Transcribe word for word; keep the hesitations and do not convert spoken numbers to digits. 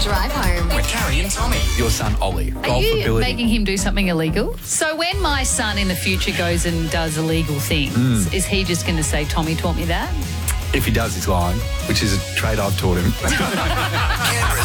Drive home with Carrie and Tommy. Your son, Ollie. Are Golf you ability. making him do something illegal? So when my son in the future goes and does illegal things, Mm. is he just going to say, Tommy taught me that? If he does, he's lying, which is a trait I've taught him. Canberra's